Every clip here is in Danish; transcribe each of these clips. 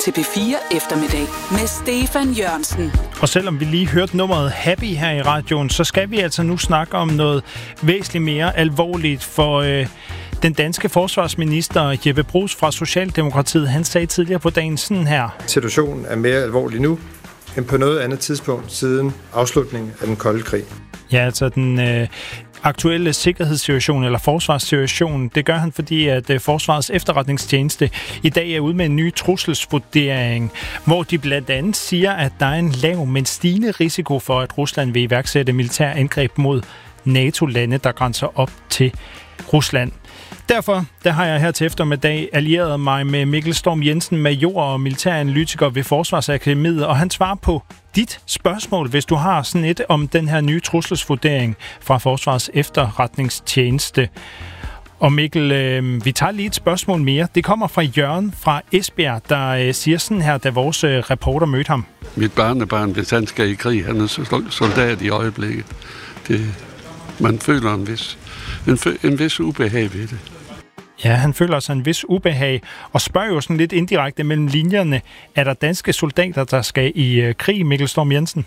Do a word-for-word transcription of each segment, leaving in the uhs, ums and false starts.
til P fire Eftermiddag med Stefan Jørgensen. Og selvom vi lige hørte nummeret Happy her i radioen, så skal vi altså nu snakke om noget væsentligt mere alvorligt, for øh, den danske forsvarsminister Jeppe Bruus fra Socialdemokratiet, han sagde tidligere på dagen sådan her. Situationen er mere alvorlig nu end på noget andet tidspunkt siden afslutningen af den kolde krig. Ja, altså den øh, aktuelle sikkerhedssituation eller forsvarssituation, det gør han, fordi at øh, Forsvarets Efterretningstjeneste i dag er ude med en ny trusselsvurdering, hvor de blandt andet siger, at der er en lav, men stigende risiko for, at Rusland vil iværksætte militær angreb mod NATO-lande, der grænser op til Rusland. Derfor der har jeg her til eftermiddag allieret mig med Mikkel Storm Jensen, major og militæranalytiker ved Forsvarsakademiet, og han svarer på dit spørgsmål, hvis du har sådan et om den her nye trusselsvurdering fra Forsvarets Efterretningstjeneste. Og Mikkel, øh, vi tager lige et spørgsmål mere. Det kommer fra Jørgen fra Esbjerg, der øh, siger sådan her, da vores øh, reporter mødte ham. Mit barnebarn, hvis han skal i krig, han er soldat i øjeblikket. Det, man føler en vis, en, en vis ubehag ved det. Ja, han føler sig en vis ubehag, og spørger jo sådan lidt indirekte mellem linjerne, er der danske soldater, der skal i øh, krig, Mikkel Storm Jensen?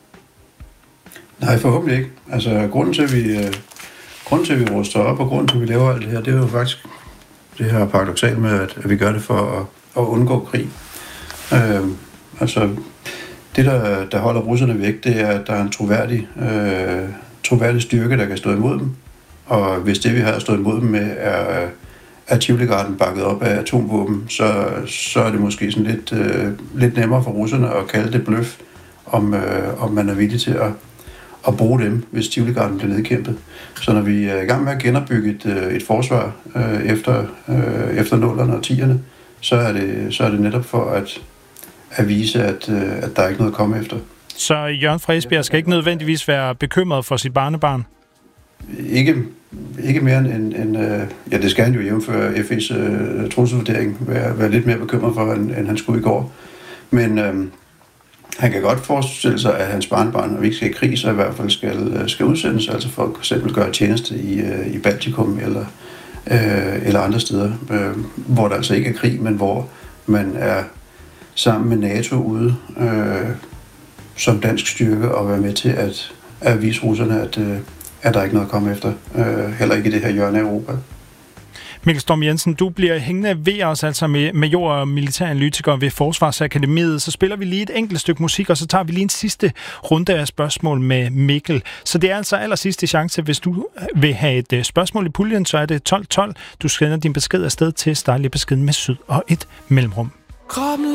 Nej, forhåbentlig ikke. Altså, grunden til, at vi, øh, grunden til, at vi ruster op, og grunden til, at vi laver alt det her, det er jo faktisk det her paradoksalt med, at, at vi gør det for at, at undgå krig. Øh, altså, det, der, der holder russerne væk, det er, at der er en troværdig, øh, troværdig styrke, der kan stå imod dem. Og hvis det, vi har stået imod dem med, er er Tivoli-garden bakket op af atomvåben, så, så er det måske sådan lidt, øh, lidt nemmere for russerne at kalde det bløf, om, øh, om man er villig til at, at bruge dem, hvis Tivoli-garden bliver nedkæmpet. Så når vi er i gang med at genopbygge et, øh, et forsvar øh, efter, øh, efter nullerne og tierne, så er det, så er det netop for at, at vise, at, øh, at der er ikke noget at komme efter. Så Jørgen fra Esbjerg skal ikke nødvendigvis være bekymret for sit barnebarn? Ikke, ikke mere end, end øh, ja, det skal han jo jævnføre F E's øh, trusselsvurdering være, være lidt mere bekymret for, end, end han skulle i går. Men øh, han kan godt forestille sig, at hans barnebarn, når vi ikke skal i krig, så i hvert fald skal, skal udsendes, altså for at eksempel gøre tjeneste i, øh, i Baltikum eller, øh, eller andre steder, øh, hvor der altså ikke er krig, men hvor man er sammen med NATO ude øh, som dansk styrke og være med til at, at vise russerne, at øh, er der ikke noget at komme efter. Øh, heller ikke i det her hjørne af Europa. Mikkel Storm Jensen, du bliver hængende ved os, altså med major og militæranalytiker ved Forsvarsakademiet. Så spiller vi lige et enkelt stykke musik, og så tager vi lige en sidste runde af spørgsmål med Mikkel. Så det er altså aller sidste chance. Hvis du vil have et spørgsmål i puljen, så er det tolv tolv. Du sender din besked afsted til Stejlig Besked med syd og et mellemrum.